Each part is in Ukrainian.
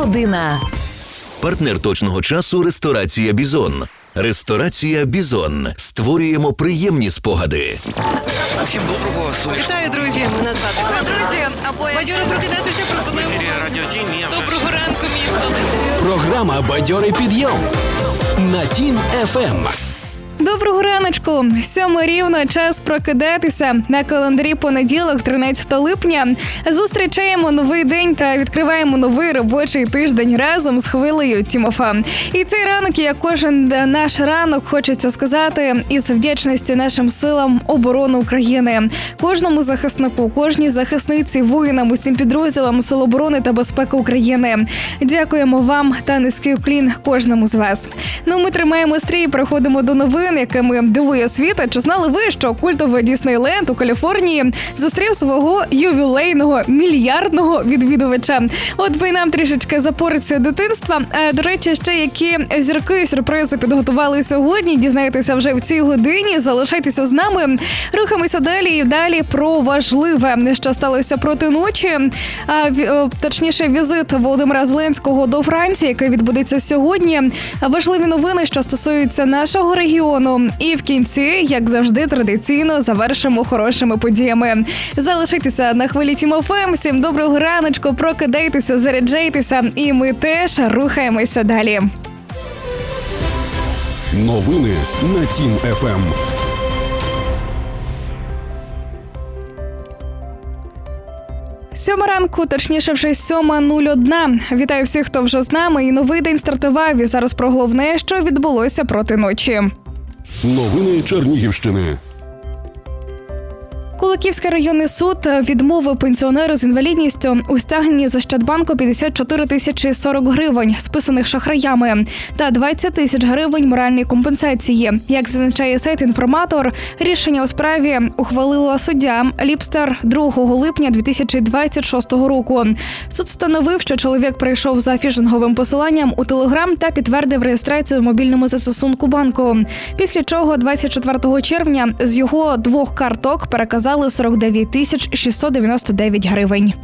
година. Партнер точного часу – ресторація «Бізон». Ресторація «Бізон». Створюємо приємні спогади. Всім доброго, сонячного. Вітаю, друзі! Мене звати друзі. Бадьоро прокидатися пропонуємо. Радіо Тім. Доброго ранку, місто. Програма «Бадьорий підйом» на Тім ФМ. Доброго раночку! 7 рівно, час прокидатися. На календарі понеділок, 13 липня. Зустрічаємо новий день та відкриваємо новий робочий тиждень разом з хвилею Тім-ФМ. І цей ранок, як кожен наш ранок, хочеться сказати із вдячності нашим силам оборони України. Кожному захиснику, кожній захисниці, воїнам, усім підрозділам Сил оборони та безпеки України. Дякуємо вам та низький уклін кожному з вас. Ми тримаємо стрій і переходимо до новин, якими дивує світ. Чи знали ви, що культовий Діснейленд у Каліфорнії зустрів свого ювілейного мільярдного відвідувача? От би нам трішечки за порцію дитинства. До речі, ще які зірки сюрпризи підготували сьогодні, дізнаєтеся вже в цій годині. Залишайтеся з нами. Рухаємося далі і далі про важливе, що сталося проти ночі. Точніше, візит Володимира Зеленського до Франції, який відбудеться сьогодні. Важливі новини, що стосуються нашого регіону. І в кінці, як завжди, традиційно завершимо хорошими подіями. Залишайтеся на хвилі Тім-ФМ. Всім доброго раночку, прокидайтеся, заряджайтеся. І ми теж рухаємося далі. Новини на Тім ФМ. Сьома ранку, точніше вже 7:01. Вітаю всіх, хто вже з нами. І новий день стартував. І зараз про головне, що відбулося проти ночі. Новини Чернігівщини. Куликівський районний суд відмовив пенсіонеру з інвалідністю у стягненні з Ощадбанку 54 тисячі 40 гривень, списаних шахраями, та 20 тисяч гривень моральної компенсації. Як зазначає сайт «Інформатор», рішення у справі ухвалила суддя Ліпстер 2 липня 2026 року. Суд встановив, що чоловік прийшов за фішинговим посиланням у Телеграм та підтвердив реєстрацію в мобільному застосунку банку. Після чого 24 червня з його 2 карток переказали 49 тисяч 699 гривень.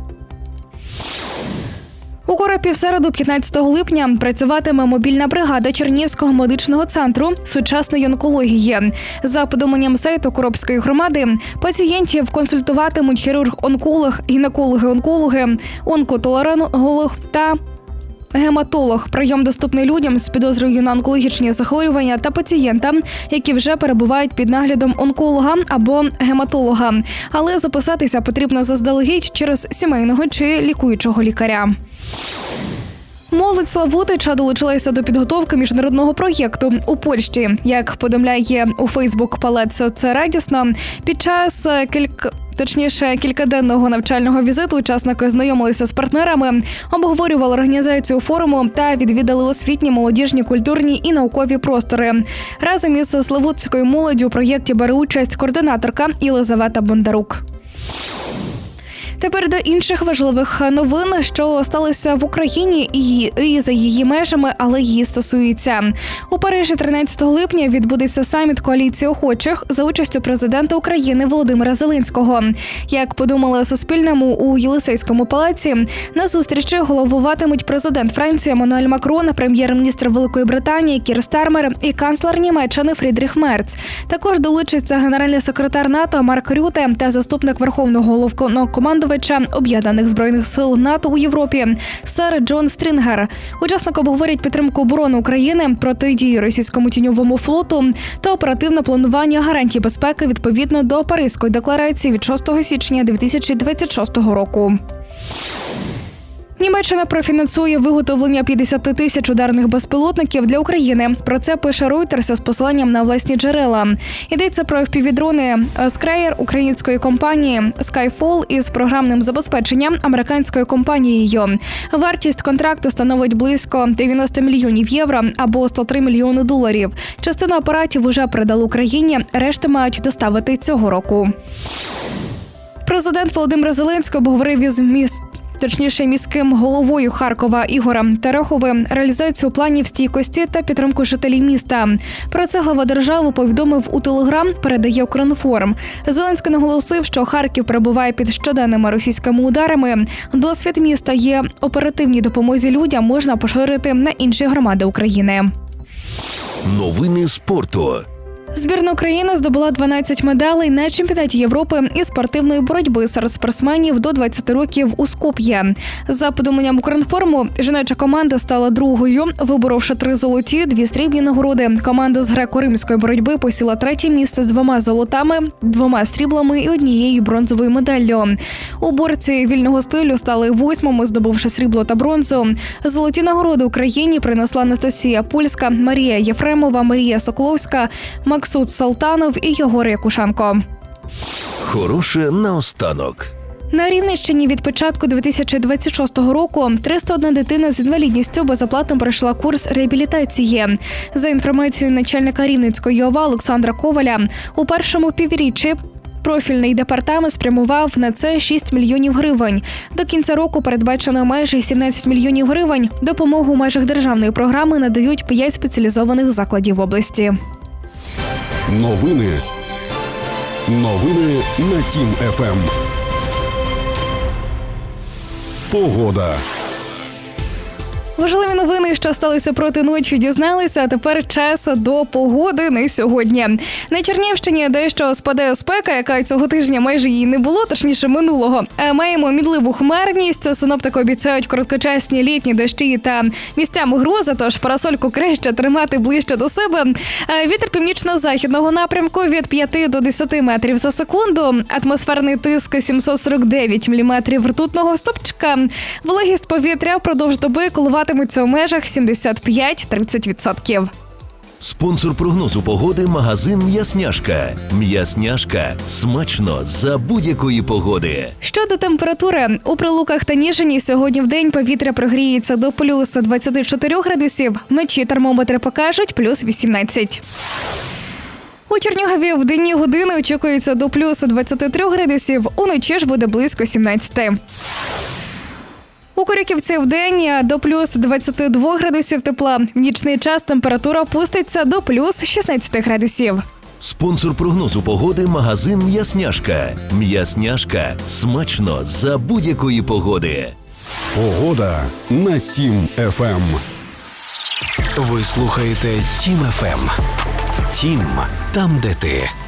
У Коропі в середу, 15 липня, працюватиме мобільна бригада Чернігівського медичного центру сучасної онкології. За повідомленням сайту Коропської громади, пацієнтів консультуватимуть хірург-онколог, гінекологи-онкологи, онкотоларинголог та гематолог. Прийом доступний людям з підозрою на онкологічні захворювання та пацієнтам, які вже перебувають під наглядом онколога або гематолога. Але записатися потрібно заздалегідь через сімейного чи лікуючого лікаря. Молодь Славутича долучилася до підготовки міжнародного проєкту у Польщі. Як повідомляє у Фейсбук Палаццо «Це радісно», під час кількаденного навчального візиту учасники знайомилися з партнерами, обговорювали організацію форуму та відвідали освітні, молодіжні, культурні і наукові простори. Разом із славутською молоддю у проєкті бере участь координаторка Єлизавета Бондарук. Тепер до інших важливих новин, що сталися в Україні і за її межами, але її стосуються. У Парижі 13 липня відбудеться саміт коаліції охочих за участю президента України Володимира Зеленського. Як повідомили Суспільному у Єлисейському палаці, на зустрічі головуватимуть президент Франції Еммануель Макрон, прем'єр-міністр Великої Британії Кір Стармер і канцлер Німеччини Фрідріх Мерц. Також долучиться генеральний секретар НАТО Марк Рюте та заступник Верховного Головнокомандувача Об'єднаних збройних сил НАТО у Європі сер Джон Стрінгер. Учасники обговорять підтримку оборони України, протидії російському тіньовому флоту та оперативне планування гарантій безпеки відповідно до Паризької декларації від 6 січня 2026 року. Німеччина профінансує виготовлення 50 тисяч ударних безпілотників для України. Про це пише Reuters з посиланням на власні джерела. Йдеться про FPV-дрони Scryer української компанії Skyfall із програмним забезпеченням американською компанією. Вартість контракту становить близько 90 мільйонів євро або 103 мільйони доларів. Частину апаратів уже передали Україні, решту мають доставити цього року. Президент Володимир Зеленський обговорив із точніше міським головою Харкова Ігорем Тереховим, реалізацію планів стійкості та підтримку жителів міста. Про це глава держави повідомив у Телеграм, передає Укрінформ. Зеленський наголосив, що Харків перебуває під щоденними російськими ударами. Досвід міста є оперативній допомозі людям можна поширити на інші громади України. Новини спорту. Збірна України здобула 12 медалей на чемпіонаті Європи із спортивної боротьби серед спортсменів до 20 років у Скоп'є. За повідомленням Укрінформу, жіноча команда стала другою, виборовши 3 золоті, 2 срібні нагороди. Команда з греко-римської боротьби посіла 3-є місце з 2 золотами, 2 сріблами і 1 бронзовою медаллю. У борці вільного стилю стали 8-ми, здобувши срібло та бронзу. Золоті нагороди Україні принесла Анастасія Польська, Марія Єфремова, Марія Соколовська, Максут Салтанов і Єгор Якушенко. Хороше наостанок. На Рівненщині від початку 2026 року 301 дитина з інвалідністю безоплатно пройшла курс реабілітації. За інформацією начальника Рівненської ОВА Олександра Коваля, у першому півріччі профільний департамент спрямував на це 6 мільйонів гривень. До кінця року передбачено майже 17 мільйонів гривень. Допомогу в межах державної програми надають 5 спеціалізованих закладів області. Новини на Тім ФМ. Погода. Важливі новини, що сталися проти ночі, дізналися, а тепер час до погоди на сьогодні. На Чернігівщині дещо спадає спека, яка цього тижня майже її не було, точніше минулого. Маємо мідливу хмарність, синоптики обіцяють короткочасні літні дощі та місцями грози, тож парасольку краще тримати ближче до себе. Вітер північно-західного напрямку від 5 до 10 метрів за секунду, атмосферний тиск 749 міліметрів ртутного стопчика, вологість повітря впродовж доби коливатиметься у межах 75-30%. Спонсор прогнозу погоди – магазин «М'ясняшка». «М'ясняшка» – смачно за будь-якої погоди. Щодо температури, у Прилуках та Ніжині сьогодні вдень повітря прогріється до плюс 24 градусів, вночі термометри покажуть плюс 18. У Чернігові в денні години очікується до плюс 23 градусів, уночі ж буде близько 17. У Корюківці вдень до плюс 22 градусів тепла. В нічний час температура опуститься до плюс 16 градусів. Спонсор прогнозу погоди – магазин «М'ясняшка». «М'ясняшка» – смачно за будь-якої погоди. Погода на Тім ФМ. Ви слухаєте Тім ФМ. Тім, там, де ти.